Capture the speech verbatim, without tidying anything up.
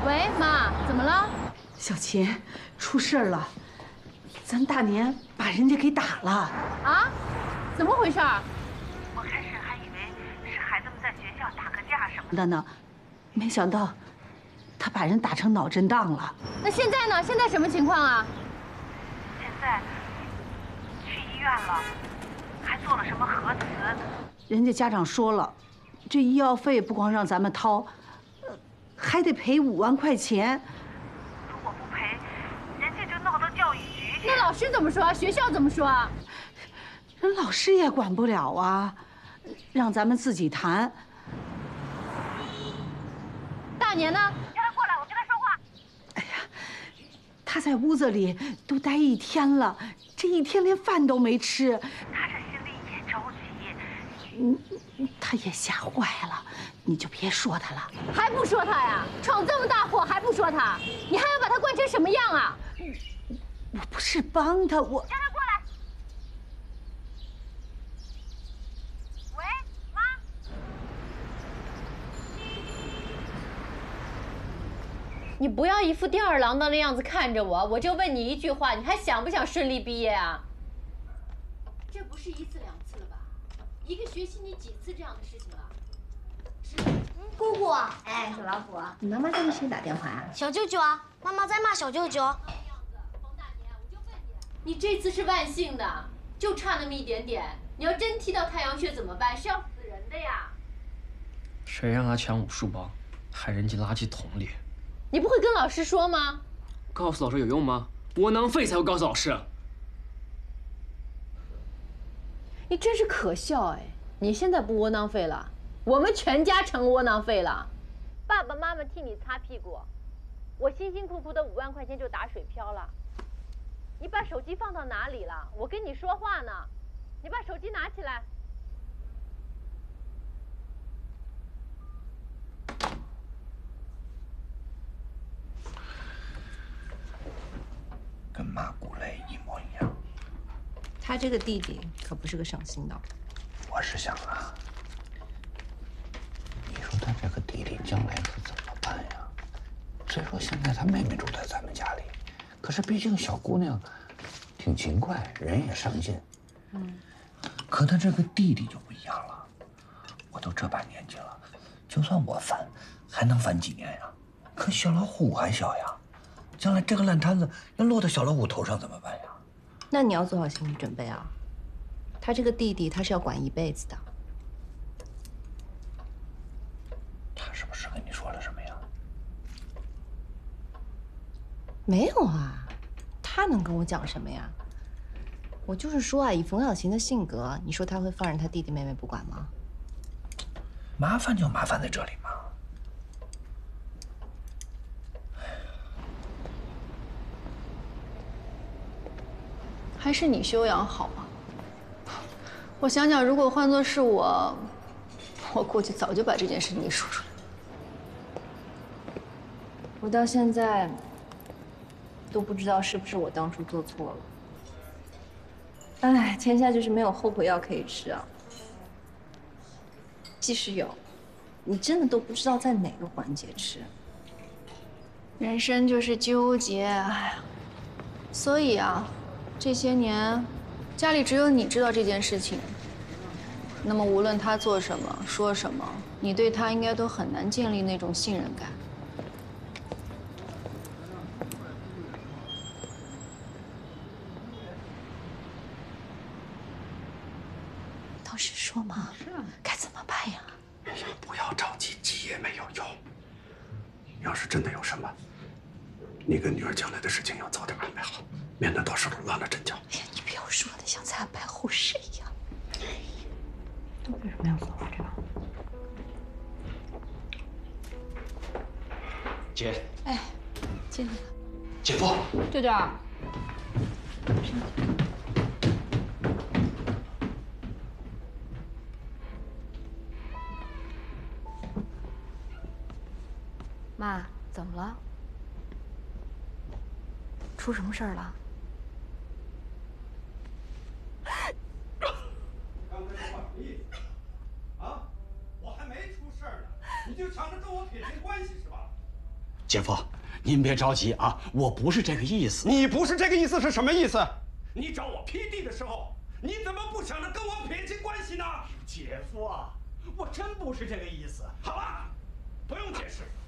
喂，妈，怎么了？ 小琴，出事儿了，咱大年把人家给打了。 啊？怎么回事？ 我开始还以为是孩子们在学校打个架什么的呢，没想到他把人打成脑震荡了。 那现在呢？现在什么情况啊？ 现在去医院了，还做了什么核磁？ 人家家长说了，这医药费不光让咱们掏，呃，还得赔五万块钱。 如果不赔，人家就闹到教育局去。 那老师怎么说？学校怎么说？ 人老师也管不了啊，让咱们自己谈。 大年呢？ 叫他过来，我跟他说话。 哎呀，他在屋子里都待一天了，这一天连饭都没吃。 他这心里也着急。 嗯，他也吓坏了，你就别说他了。 还不说他呀？闯这么大祸还不说他？你还要把他惯成什么样啊？ 我不是帮他，我。 叫他过来。喂，妈。 你不要一副吊儿郎当的样子看着我，我就问你一句话，你还想不想顺利毕业啊？这不是一次两次了吧？一个学期你几次这样的事情了？ 姑姑，哎，小老虎，你妈妈在给谁打电话啊？ 小舅舅啊，妈妈在骂小舅舅。 冯大年，我就问你，你这次是万幸的，就差那么一点点，你要真踢到太阳穴怎么办？是要死人的呀！ 谁让他抢武术包，还扔进垃圾桶里？ 你不会跟老师说吗？ 告诉老师有用吗？窝囊废才会告诉老师。 你真是可笑哎！你现在不窝囊废了，我们全家成窝囊废了。爸爸妈妈替你擦屁股，我辛辛苦苦的五万块钱就打水漂了。你把手机放到哪里了？我跟你说话呢，你把手机拿起来。 跟马古雷一模一样。 他这个弟弟可不是个省心的。 我是想啊，你说他这个弟弟将来可怎么办呀？虽说现在他妹妹住在咱们家里，可是毕竟小姑娘挺勤快，人也上进。嗯。可他这个弟弟就不一样了，我都这把年纪了，就算我烦，还能烦几年呀？可小老虎还小呀。将来这个烂摊子要落到小老虎头上怎么办呀？ 那你要做好心理准备啊！他这个弟弟他是要管一辈子的。 他是不是跟你说了什么呀？ 没有啊，他能跟我讲什么呀？我就是说啊，以冯小琴的性格，你说他会放任他弟弟妹妹不管吗？ 麻烦就麻烦在这里嘛。 还是你修养好啊！我想想，如果换作是我，我估计早就把这件事情给说出来。我到现在都不知道是不是我当初做错了。哎，天下就是没有后悔药可以吃啊！即使有，你真的都不知道在哪个环节吃。人生就是纠结，哎呀，所以啊。这些年，家里只有你知道这件事情。那么无论他做什么、说什么，你对他应该都很难建立那种信任感。 倒是说嘛，该怎么办呀？ 哎呀，不要着急，急也没有用。要是真的有什么，你跟女儿将来的事情要早点安排好。免得到时候乱了阵脚。 哎呀，你不要说的像在安排后事一样。为什么要走这样？ 姐。 哎，进来吧。 姐夫。 舅舅。 妈，怎么了？出什么事儿了？ 刚才说话什么意思？啊，我还没出事儿呢，你就抢着跟我撇清关系是吧？ 姐夫，您别着急啊，我不是这个意思。 你不是这个意思是什么意思？你找我批地的时候，你怎么不想着跟我撇清关系呢？ 姐夫啊，我真不是这个意思。 好吧，不用解释。